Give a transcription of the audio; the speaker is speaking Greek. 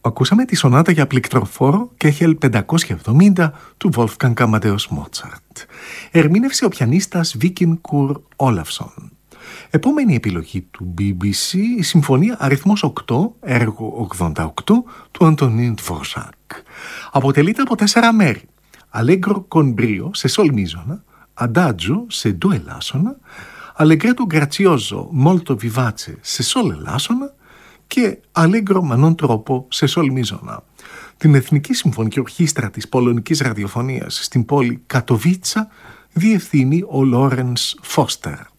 Ακούσαμε τη σονάτα για πληκτροφόρο Κέχελ 570 του Wolfgang Amadeus Mozart. Ερμήνευσε ο πιανίστας Víkingur Ólafsson. Επόμενη επιλογή του BBC, η συμφωνία αριθμός 8, έργο 88 του Αντωνίν Dvořák. Αποτελείται από 4 μέρη. Allegro con brio σε sol μίζωνα, Adagio σε do ελάσσονα, Allegretto grazioso molto vivace σε sol ελάσσονα και Allegro ma non troppo σε sol μίζωνα. Την Εθνική Συμφωνική Ορχήστρα της Πολωνικής Ραδιοφωνίας στην πόλη Κατοβίτσα διευθύνει ο Λόρενς Φώστερ.